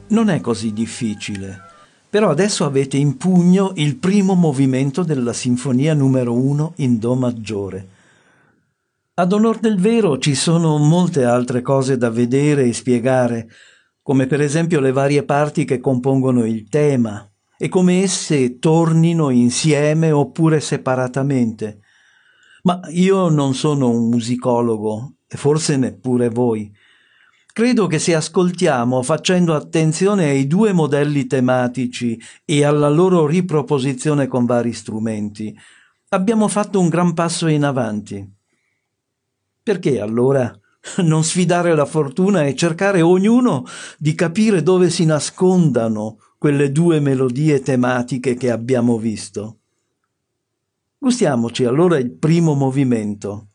Non è così difficile, però adesso avete in pugno il primo movimento della Sinfonia numero 1 in Do maggiore. Ad onor del vero ci sono molte altre cose da vedere e spiegare, come per esempio le varie parti che compongono il tema e come esse tornino insieme oppure separatamente. Ma io non sono un musicologo e forse neppure voi. Credo che se ascoltiamo facendo attenzione ai due modelli tematici e alla loro riproposizione con vari strumenti, abbiamo fatto un gran passo in avanti. Perché allora non sfidare la fortuna e cercare ognuno di capire dove si nascondano quelle due melodie tematiche che abbiamo visto? Gustiamoci allora il primo movimento.